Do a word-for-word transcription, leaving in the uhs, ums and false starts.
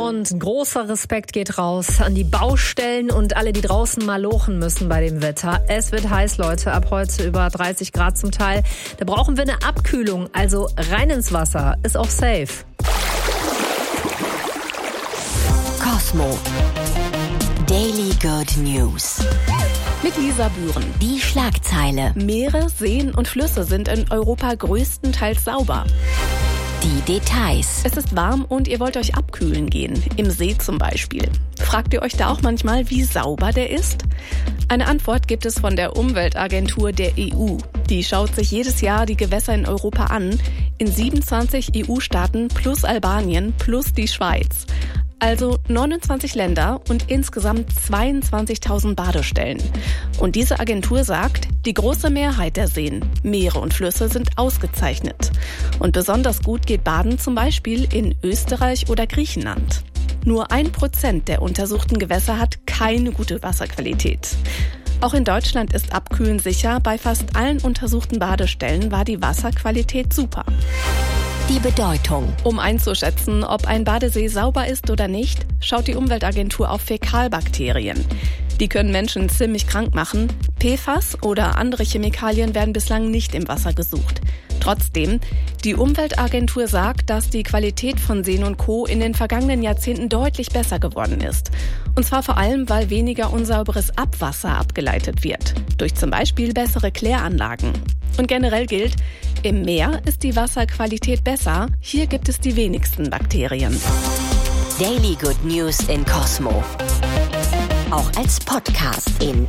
Und großer Respekt geht raus an die Baustellen und alle, die draußen mal lochen müssen bei dem Wetter. Es wird heiß, Leute, ab heute über dreißig Grad zum Teil. Da brauchen wir eine Abkühlung, also rein ins Wasser, ist auch safe. Cosmo. Daily Good News. Mit Lisa Bühren. Die Schlagzeile. Meere, Seen und Flüsse sind in Europa größtenteils sauber. Die Details. Es ist warm und ihr wollt euch abkühlen gehen, im See zum Beispiel. Fragt ihr euch da auch manchmal, wie sauber der ist? Eine Antwort gibt es von der Umweltagentur der E U. Die schaut sich jedes Jahr die Gewässer in Europa an, in siebenundzwanzig E U-Staaten plus Albanien plus die Schweiz. Also neunundzwanzig Länder und insgesamt zweiundzwanzigtausend Badestellen. Und diese Agentur sagt, die große Mehrheit der Seen, Meere und Flüsse sind ausgezeichnet. Und besonders gut geht Baden zum Beispiel in Österreich oder Griechenland. Nur ein Prozent der untersuchten Gewässer hat keine gute Wasserqualität. Auch in Deutschland ist Abkühlen sicher. Bei fast allen untersuchten Badestellen war die Wasserqualität super. Die Bedeutung. Um einzuschätzen, ob ein Badesee sauber ist oder nicht, schaut die Umweltagentur auf Fäkalbakterien. Die können Menschen ziemlich krank machen. P F A S oder andere Chemikalien werden bislang nicht im Wasser gesucht. Trotzdem, die Umweltagentur sagt, dass die Qualität von Seen und Co. in den vergangenen Jahrzehnten deutlich besser geworden ist. Und zwar vor allem, weil weniger unsauberes Abwasser abgeleitet wird. Durch zum Beispiel bessere Kläranlagen. Und generell gilt, im Meer ist die Wasserqualität besser. Hier gibt es die wenigsten Bakterien. Daily Good News in Cosmo. Auch als Podcast in